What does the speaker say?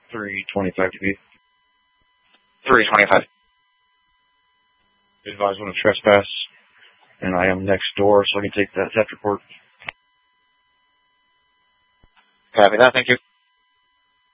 325 to be. 325. Advise on a trespass, and I am next door, so I can take that theft report. Copy that, thank you.